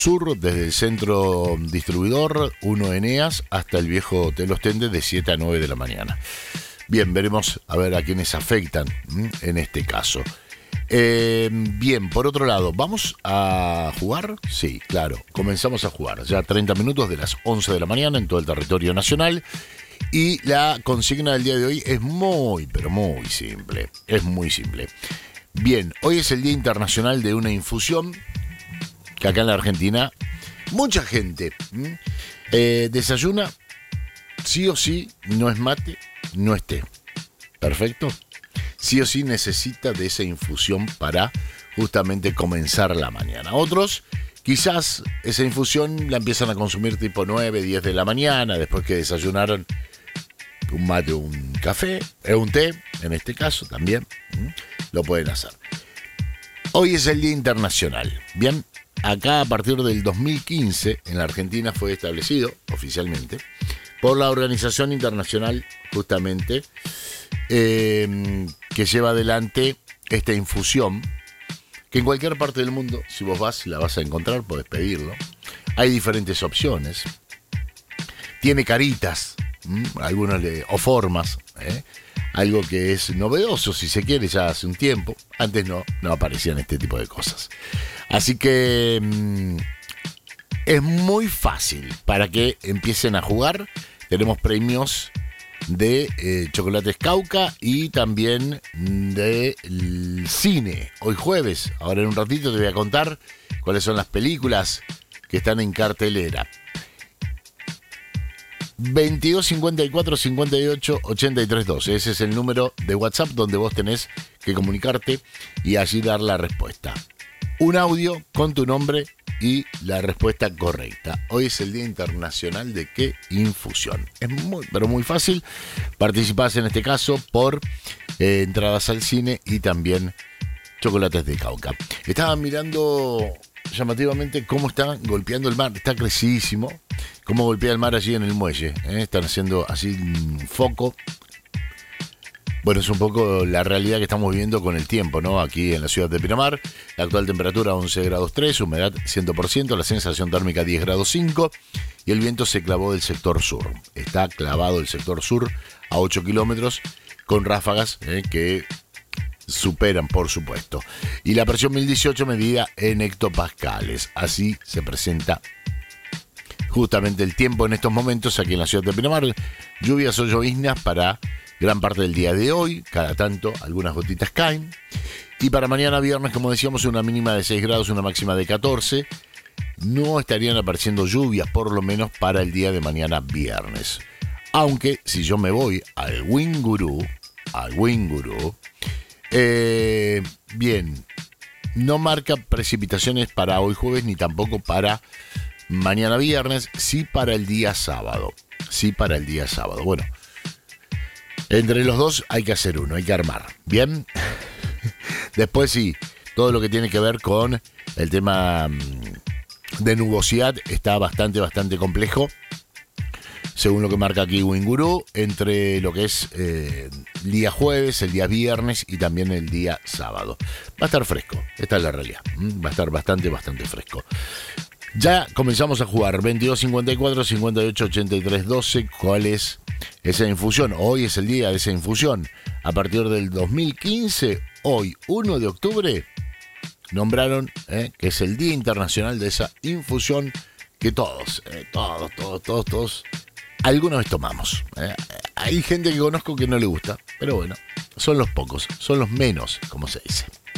Sur, desde el centro distribuidor 1 Eneas hasta el viejo Hotel Ostende de 7 a 9 de la mañana. Bien, veremos a ver a quiénes afectan en este caso. Bien, por otro lado, ¿vamos a jugar? Sí, claro, comenzamos a jugar. Ya 30 minutos de las 11 de la mañana en todo el territorio nacional. Y la consigna del día de hoy es muy, pero muy simple. Es muy simple. Bien, hoy es el Día Internacional de una infusión que acá en la Argentina mucha gente desayuna sí o sí, no es mate, no es té. ¿Perfecto? Sí o sí necesita de esa infusión para justamente comenzar la mañana. Otros quizás esa infusión la empiezan a consumir tipo 9, 10 de la mañana, después que desayunaron un mate o un café, un té, en este caso también, lo pueden hacer. Hoy es el Día Internacional. Bien, acá a partir del 2015 en la Argentina fue establecido oficialmente por la Organización Internacional justamente que lleva adelante esta infusión que en cualquier parte del mundo, si vos vas, la vas a encontrar, podés pedirlo. Hay diferentes opciones. Tiene caritas, o formas, algo que es novedoso, si se quiere, ya hace un tiempo. Antes no aparecían este tipo de cosas. Así que es muy fácil para que empiecen a jugar. Tenemos premios de chocolates Cauca y también de cine. Hoy jueves, ahora en un ratito te voy a contar cuáles son las películas que están en cartelera. 22 54 58 83 12. Ese es el número de WhatsApp donde vos tenés que comunicarte y allí dar la respuesta. Un audio con tu nombre y la respuesta correcta. Hoy es el Día Internacional de ¿qué? Infusión. Es muy, pero muy fácil. Participás en este caso por entradas al cine y también chocolates de Cauca. Estaba mirando llamativamente cómo está golpeando el mar. Está crecidísimo. Cómo golpea el mar allí en el muelle. Están haciendo así un foco. Bueno, es un poco la realidad que estamos viviendo con el tiempo, ¿no? Aquí en la ciudad de Pinamar, la actual temperatura 11 grados 3, humedad 100%, la sensación térmica 10 grados 5 y el viento se clavó del sector sur. Está clavado el sector sur a 8 kilómetros con ráfagas que superan, por supuesto. Y la presión 1018 medida en hectopascales. Así se presenta justamente el tiempo en estos momentos aquí en la ciudad de Pinamar. Lluvias o lloviznas para gran parte del día de hoy, cada tanto algunas gotitas caen. Y para mañana viernes, como decíamos, una mínima de 6 grados, una máxima de 14. No estarían apareciendo lluvias, por lo menos para el día de mañana viernes. Aunque si yo me voy al Winguru, bien, no marca precipitaciones para hoy jueves ni tampoco para mañana viernes, sí para el día sábado. Bueno, entre los dos hay que hacer uno, hay que armar. Bien. Después sí, todo lo que tiene que ver con el tema de nubosidad está bastante complejo. Según lo que marca aquí Winguru, entre lo que es el día jueves, el día viernes y también el día sábado. Va a estar fresco, esta es la realidad. Va a estar bastante fresco. Ya comenzamos a jugar 22 54 58 83 12. ¿Cuál es esa infusión? Hoy es el día de esa infusión. A partir del 2015, hoy 1 de octubre, nombraron que es el Día Internacional de esa infusión que todos, alguna vez tomamos. Hay gente que conozco que no le gusta, pero bueno, son los pocos, son los menos, como se dice.